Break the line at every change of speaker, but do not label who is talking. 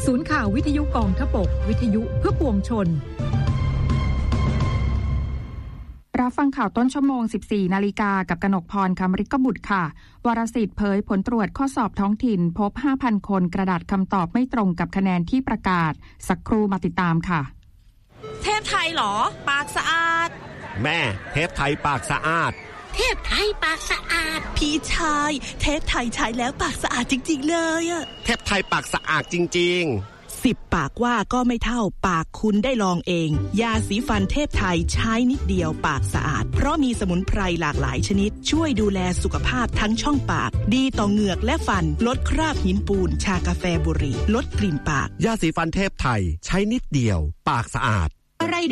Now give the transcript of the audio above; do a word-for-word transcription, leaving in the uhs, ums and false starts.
ศูนย์ข่าววิทยุกองทพบกวิทยุเพื่อปวงชน
รับฟังข่าวต้นชั่วโมง สิบสี่ นาฬิกากับกนกพรคำริกบุตรค่ะวรสิทธิ์เผยผลตรวจข้อสอบท้องถิ่นพบ ห้าพัน คนกระดาษคำตอบไม่ตรงกับคะแนนที่ประกาศสักครู่มาติดตามค่ะ
เทพไทยเหรอปากสะอาด
แม่เทพไทยปากสะอาด
เทพไทยปากสะอาดพี่ชายเทพไทยใช้แล้วปากสะอาดจริงๆเลยอะ
เทพไทยปากสะอาดจริงๆ
สิบปากว่าก็ไม่เท่าปากคุณได้ลองเองยาสีฟันเทพไทยใช้นิดเดียวปากสะอาดเพราะมีสมุนไพรหลากหลายชนิดช่วยดูแลสุขภาพทั้งช่องปากดีต่อเหงือกและฟันลดคราบหินปูนชากาแฟบุหรี่ลดกลิ่นปาก
ยาสีฟันเทพไทยใช้นิดเดียวปากสะอาดอะไร